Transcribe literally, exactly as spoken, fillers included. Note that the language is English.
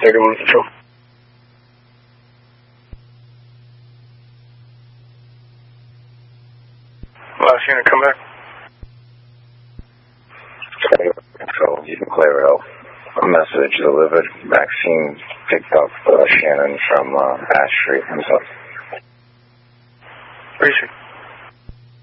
thirty-one Patrol. Last unit, come back. Control, you can clear out. A message delivered. Maxine picked up uh, Shannon from uh, Ash Street himself. Appreciate it.